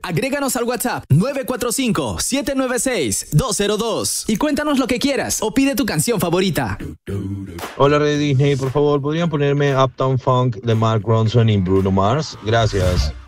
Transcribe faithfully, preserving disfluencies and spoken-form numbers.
Agréganos al WhatsApp nueve cuatro cinco, siete nueve seis, dos cero dos y cuéntanos lo que quieras o pide tu canción favorita. Hola, Red Disney, por favor, ¿podrían ponerme Uptown Funk de Mark Ronson y Bruno Mars? Gracias.